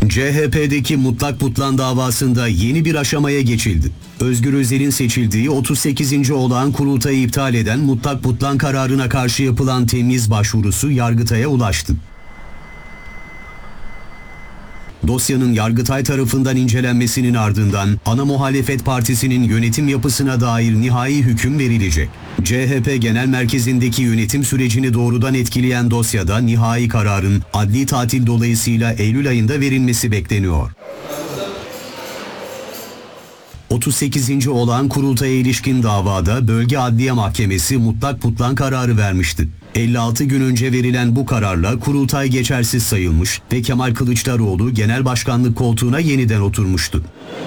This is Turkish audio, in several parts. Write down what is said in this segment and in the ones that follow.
CHP'deki Mutlak Butlan davasında yeni bir aşamaya geçildi. Özgür Özel'in seçildiği 38. olağan kurultayı iptal eden Mutlak Butlan kararına karşı yapılan temyiz başvurusu Yargıtay'a ulaştı. Dosyanın Yargıtay tarafından incelenmesinin ardından ana muhalefet partisinin yönetim yapısına dair nihai hüküm verilecek. CHP Genel Merkezi'ndeki yönetim sürecini doğrudan etkileyen dosyada nihai kararın adli tatil dolayısıyla Eylül ayında verilmesi bekleniyor. 38. olağan kurultaya ilişkin davada Bölge Adliye Mahkemesi Mutlak Butlan kararı vermişti. 56 gün önce verilen bu kararla kurultay geçersiz sayılmış ve Kemal Kılıçdaroğlu genel başkanlık koltuğuna yeniden oturmuştu.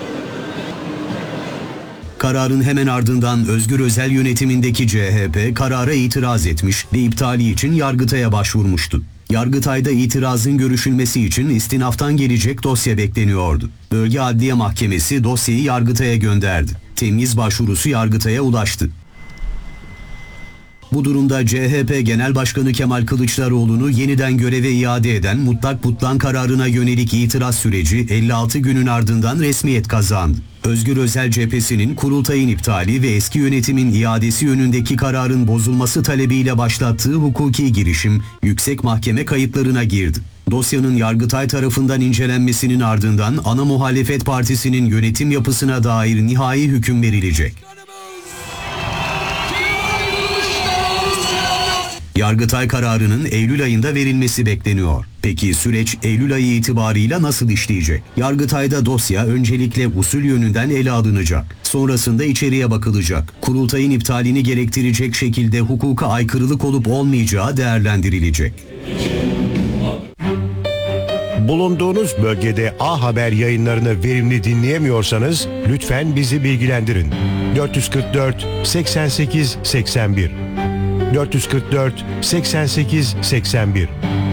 Kararın hemen ardından Özgür Özel yönetimindeki CHP karara itiraz etmiş ve iptali için Yargıtay'a başvurmuştu. Yargıtay'da itirazın görüşülmesi için istinaftan gelecek dosya bekleniyordu. Bölge Adliye Mahkemesi dosyayı Yargıtay'a gönderdi. Temyiz başvurusu Yargıtay'a ulaştı. Bu durumda CHP Genel Başkanı Kemal Kılıçdaroğlu'nu yeniden göreve iade eden Mutlak Butlan kararına yönelik itiraz süreci 56 günün ardından resmiyet kazandı. Özgür Özel cephesinin kurultayın iptali ve eski yönetimin iadesi yönündeki kararın bozulması talebiyle başlattığı hukuki girişim Yüksek Mahkeme kayıtlarına girdi. Dosyanın Yargıtay tarafından incelenmesinin ardından ana muhalefet partisinin yönetim yapısına dair nihai hüküm verilecek. Yargıtay kararının Eylül ayında verilmesi bekleniyor. Peki süreç Eylül ayı itibarıyla nasıl işleyecek? Yargıtay'da dosya öncelikle usul yönünden ele alınacak. Sonrasında içeriye bakılacak. Kurultayın iptalini gerektirecek şekilde hukuka aykırılık olup olmayacağı değerlendirilecek. Bulunduğunuz bölgede A Haber yayınlarını verimli dinleyemiyorsanız lütfen bizi bilgilendirin. 444 88 81 444 88 81